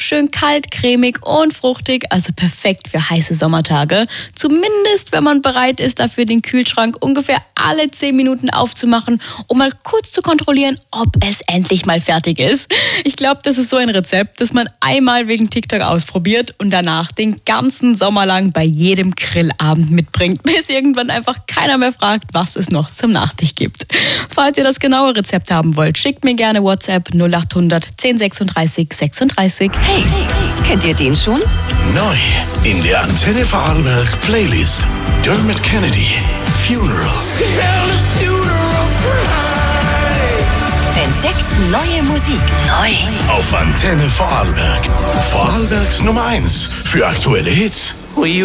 schön kalt, cremig und fruchtig, also perfekt für heiße Sommertage. Zumindest, wenn man bereit ist, dafür den Kühlschrank ungefähr alle 10 Minuten aufzumachen, um mal kurz zu kontrollieren, ob es endlich mal fertig ist. Ich glaube, das ist so ein Rezept, das man einmal wegen TikTok ausprobiert und danach den ganzen Sommer lang bei jedem Grillabend mitbringt, bis irgendwann einfach keiner mehr fragt, was es noch zum Nachtisch gibt. Falls ihr das genaue Rezept haben wollt, schickt mir gerne WhatsApp 0800 1036 36. Hey, kennt ihr den schon? Neu in der Antenne Vorarlberg Playlist. Dermot Kennedy, Funeral. Entdeckt neue Musik. Neu. Auf Antenne Vorarlberg. Vorarlbergs Nummer 1 für aktuelle Hits.